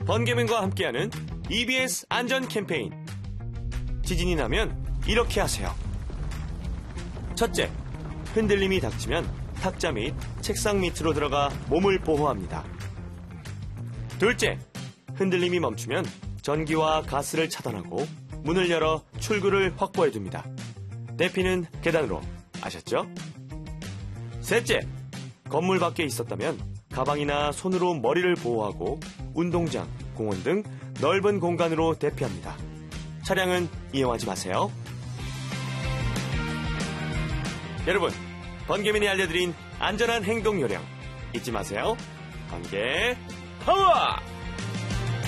번개맨과 함께하는 EBS 안전 캠페인. 지진이 나면 이렇게 하세요. 첫째, 흔들림이 닥치면 탁자 및 책상 밑으로 들어가 몸을 보호합니다. 둘째, 흔들림이 멈추면 전기와 가스를 차단하고 문을 열어 출구를 확보해둡니다. 대피는 계단으로. 아셨죠? 셋째, 건물 밖에 있었다면 가방이나 손으로 머리를 보호하고 운동장, 공원 등 넓은 공간으로 대피합니다. 차량은 이용하지 마세요. 여러분, 번개맨이 알려드린 안전한 행동 요령 잊지 마세요. 번개 파워!